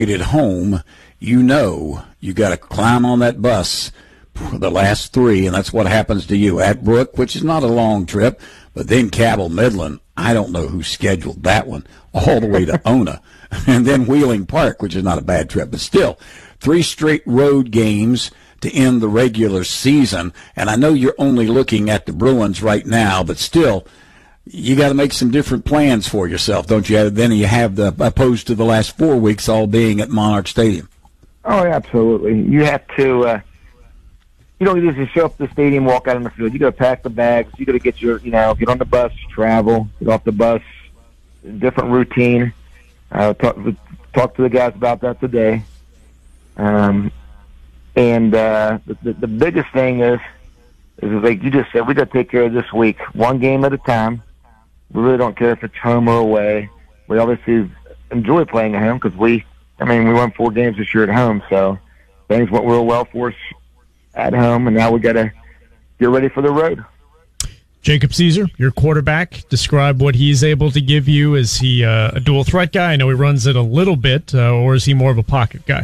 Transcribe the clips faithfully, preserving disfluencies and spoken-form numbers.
at home, you know you got to climb on that bus for the last three, and that's what happens to you at Brook, which is not a long trip, but then Cabell Midland. I don't know who scheduled that one, all the way to Ona, and then Wheeling Park, which is not a bad trip, but still, three straight road games to end the regular season. And I know you're only looking at the Bruins right now, but still, you got to make some different plans for yourself, don't you? Then you have the opposed to the last four weeks all being at Monarch Stadium. Oh, absolutely. You have to. Uh, you don't just show up to the stadium, walk out on the field. You got to pack the bags. You got to get your, you know, get on the bus, travel, get off the bus. Different routine. Uh, talk, talk to the guys about that today. Um, and uh, the, the, the biggest thing is, is like you just said, we got to take care of this week, one game at a time. We really don't care if it's home or away. We obviously enjoy playing at home because we, I mean, we won four games this year at home, so things went real well for us at home, and now we got to get ready for the road. Jacob Caesar, your quarterback, describe what he's able to give you. Is he uh, a dual threat guy? I know he runs it a little bit, uh, or is he more of a pocket guy?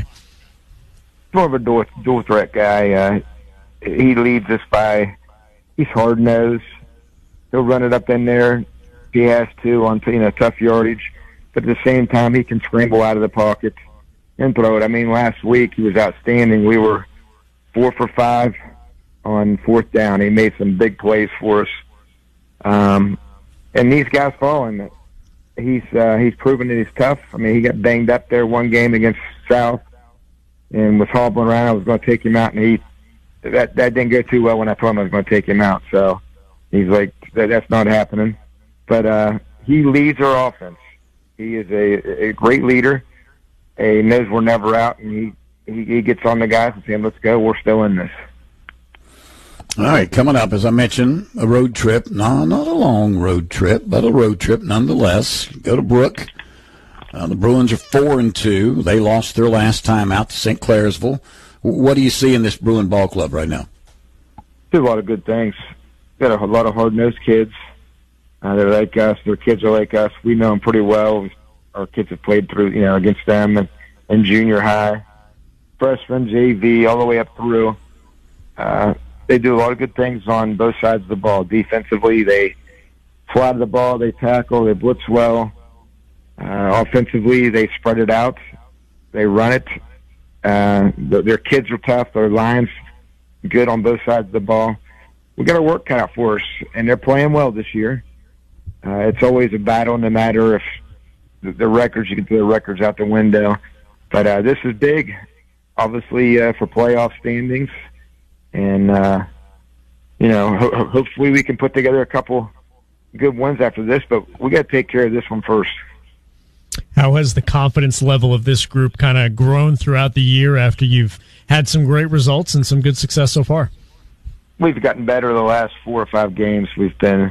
More of a dual, dual threat guy. Uh, he leads us by, he's hard nosed. He'll run it up in there if he has to on, you know, tough yardage. But at the same time, he can scramble out of the pocket and throw it. I mean, last week he was outstanding. We were four for five on fourth down. He made some big plays for us. Um, and these guys falling. He's uh, he's proven that he's tough. I mean, he got banged up there one game against South and was hobbling around. I was going to take him out, and he that that didn't go too well when I told him I was going to take him out. So he's like, that, that's not happening. But uh, he leads our offense. He is a, a great leader. He knows we're never out, and he, he, he gets on the guys and says, let's go, we're still in this. All right, coming up, as I mentioned, a road trip. No, not a long road trip, but a road trip nonetheless. Go to Brook. Uh, the Bruins are four and two. They lost their last time out to Saint Clairsville. What do you see in this Bruin ball club right now? Do a lot of good things. Got a, a lot of hard-nosed kids. Uh, they're like us. Their kids are like us. We know them pretty well. Our kids have played through, you know, against them in, in junior high, freshman, J V, all the way up through. Uh, they do a lot of good things on both sides of the ball. Defensively, they fly to the ball, they tackle, they blitz well. Uh, offensively, they spread it out, they run it. Uh, the, their kids are tough. Their line's good on both sides of the ball. We got our work cut out for us, and they're playing well this year. Uh, it's always a battle, no matter if the, the records, you can throw the records out the window. But uh, this is big, obviously, uh, for playoff standings. And, uh, you know, ho- hopefully we can put together a couple good wins after this, but we got to take care of this one first. How has the confidence level of this group kind of grown throughout the year after you've had some great results and some good success so far? We've gotten better the last four or five games. We've been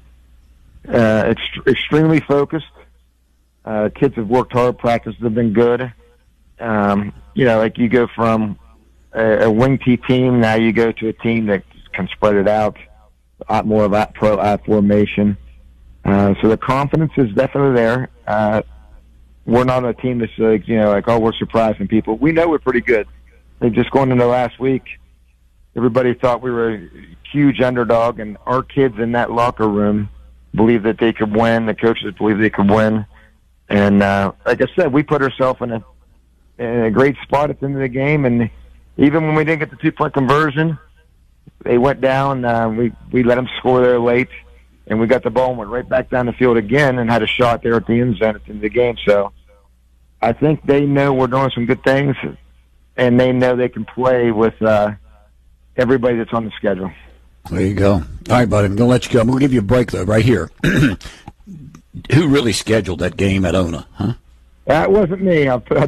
uh, ext- extremely focused. Uh, kids have worked hard. Practices have been good. Um, you know, like you go from a, a wing T team, now you go to a team that can spread it out, a lot more of that pro I formation. Uh, so the confidence is definitely there. Uh, we're not a team that's like, you know, like, oh, we're surprising people. We know we're pretty good. They've just gone into last week. Everybody thought we were a huge underdog, and our kids in that locker room believed that they could win. The coaches believed they could win. And uh, like I said, we put ourselves in a, in a great spot at the end of the game. And even when we didn't get the two-point conversion, they went down. Uh, we, we let them score there late, and we got the ball and went right back down the field again and had a shot there at the end zone at the end of the game. So I think they know we're doing some good things, and they know they can play with uh, – everybody that's on the schedule. There you go. All right, buddy, I'm going to let you go. I'm going to give you a break, though, right here. Who really scheduled that game at Ona, huh? That wasn't me. I'll, I'll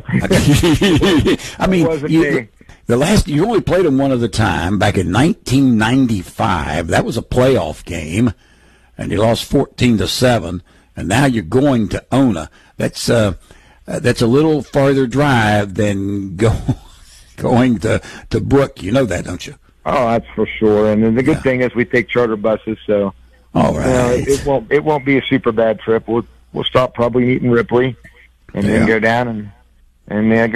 I mean, wasn't you, me. the last you only played them one at a time back in nineteen ninety-five. That was a playoff game, and you lost fourteen to seven. And now you're going to Ona. That's uh, that's a little farther drive than go. Going to, to Brook, you know that, don't you? Oh, that's for sure. And then the good yeah. thing is we take charter buses, so all right, you know, it, it won't it won't be a super bad trip. We'll we'll stop probably eating Ripley, and yeah. then go down and and they got